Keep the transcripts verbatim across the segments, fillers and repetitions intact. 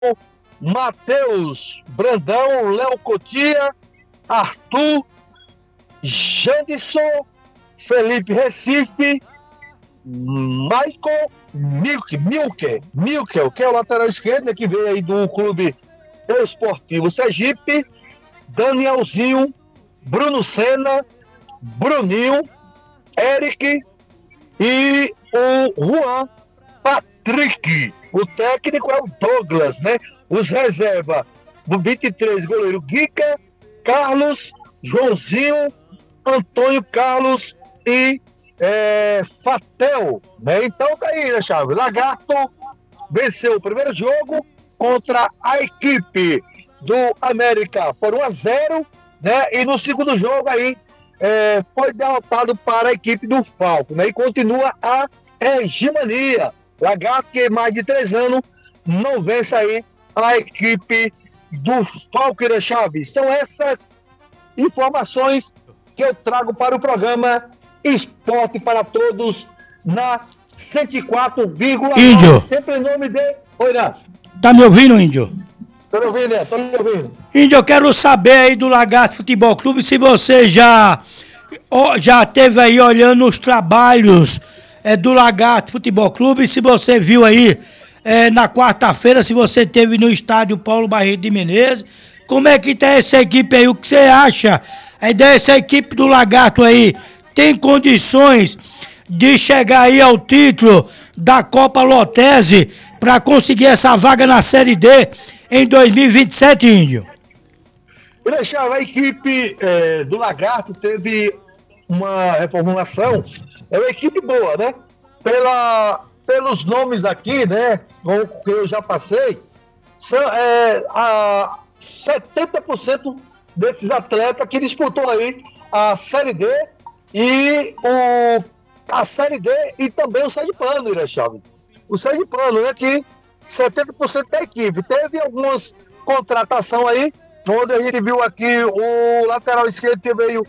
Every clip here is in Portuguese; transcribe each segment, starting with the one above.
Matheus Brandão, Léo Cotia, Arthur, Jandson, Felipe Recife, Michael Milke, Milke, Milke, que é o lateral esquerdo, né, que veio aí do Clube Esportivo Sergipe, Danielzinho, Bruno Senna, Bruninho, Eric e o Juan Patrick. O técnico é o Douglas, né? Os reserva do vinte e três, goleiro Guica, Carlos, Joãozinho, Antônio Carlos e é, Fatel, né? Então tá aí, né, Chave? Lagarto venceu o primeiro jogo contra a equipe do América por um a zero, né? E no segundo jogo aí é, foi derrotado para a equipe do Falco, né? E continua a hegemonia. Lagarto, que mais de três anos não vence aí a equipe do Falco, né, Chaves? São essas informações que eu trago para o programa Esporte para Todos na cento e quatro vírgula nove. Sempre em nome de... Oi, né? Tá me ouvindo, Índio? Tô me ouvindo, né? Tô me ouvindo. Índio, eu quero saber aí do Lagarto Futebol Clube se você já, ó, já teve aí olhando os trabalhos é, do Lagarto Futebol Clube, se você viu aí é, na quarta-feira, se você teve no estádio Paulo Barreto de Menezes, como é que tá essa equipe aí, o que você acha é dessa equipe do Lagarto aí, tem condições de chegar aí ao título da Copa Lotese para conseguir essa vaga na Série D em dois mil e vinte e sete, Índio? A equipe é, do Lagarto teve uma reformulação, é uma equipe boa, né? Pela, pelos nomes aqui, né, que eu já passei, são, é, a setenta por cento desses atletas que disputou aí a Série D e o, a Série D e também o Sergipano, Irachave. O Sergipano, né, que setenta por cento da equipe. Teve algumas contratações aí, onde a gente viu aqui o lateral esquerdo que veio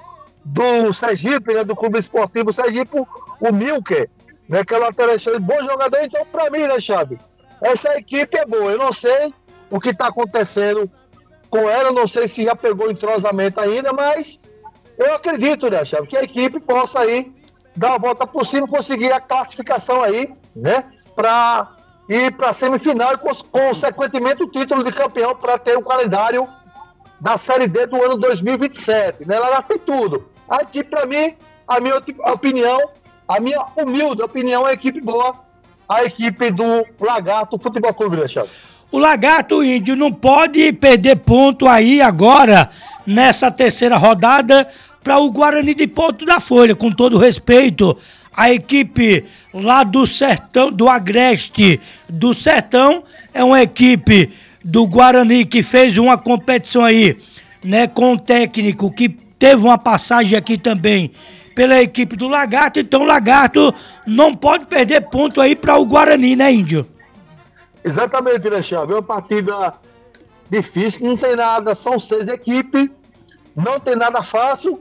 do Sergipe, né, do Clube Esportivo Sergipe, o Milker, né, que é o lateral esquerdo, bom jogador. Então, para mim, né, Chave, essa equipe é boa. Eu não sei o que está acontecendo com ela, não sei se já pegou entrosamento ainda, mas eu acredito, né, Chave, que a equipe possa aí dar a volta por cima, conseguir a classificação aí, né, para ir para a semifinal e, consequentemente, o título de campeão para ter o calendário da Série D do ano dois mil e vinte e sete, né? Ela já tem tudo. A equipe, para mim, a minha opinião, a minha humilde opinião, é a equipe boa, a equipe do Lagarto Futebol Clube, Alexandre. O Lagarto, Índio, não pode perder ponto aí agora, nessa terceira rodada, para o Guarani de Ponto da Folha, com todo respeito. A equipe lá do Sertão, do Agreste do Sertão, é uma equipe do Guarani que fez uma competição aí, né, com um técnico que teve uma passagem aqui também pela equipe do Lagarto. Então o Lagarto não pode perder ponto aí para o Guarani, né, Índio? Exatamente, né, Chave? É uma partida difícil, não tem nada, são seis equipes, não tem nada fácil.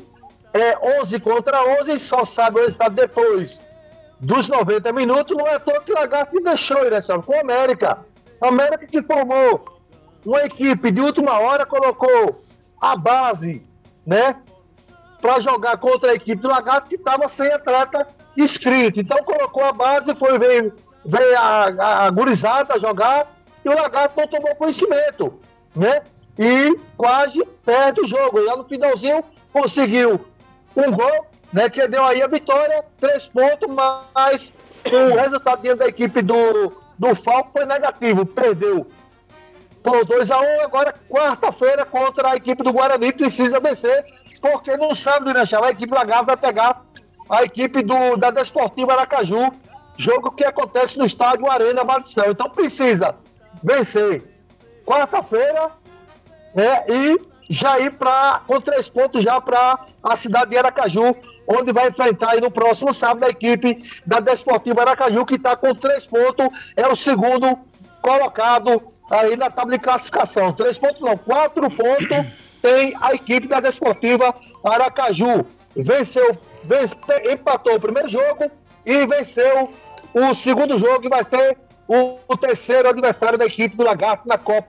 É onze contra onze, só sabe o resultado depois dos noventa minutos. Não é à toa que o Lagarto deixou, né, sabe? Com a América. A América que formou uma equipe de última hora, colocou a base, né, para jogar contra a equipe do Lagarto, que estava sem atleta inscrito. Então colocou a base, foi, veio, veio a, a, a gurizada jogar, e o Lagarto não tomou conhecimento, né? E quase perde o jogo. Lá no finalzinho conseguiu um gol, né, que deu aí a vitória, três pontos, mas o resultado dentro da equipe do, do Falco foi negativo, perdeu por dois a um, agora quarta-feira contra a equipe do Guarani, precisa vencer, porque no sábado, né, a equipe Lagarto vai pegar a equipe do, da Desportiva Aracaju, jogo que acontece no estádio Arena Batistão, então precisa vencer quarta-feira, né, e já ir pra, com três pontos já para a cidade de Aracaju, onde vai enfrentar aí no próximo sábado a equipe da Desportiva Aracaju, que está com três pontos, é o segundo colocado aí na tabela de classificação. Três pontos não, quatro pontos tem a equipe da Desportiva Aracaju. Venceu, vence, empatou o primeiro jogo e venceu o segundo jogo, que vai ser o, o terceiro adversário da equipe do Lagarto na Copa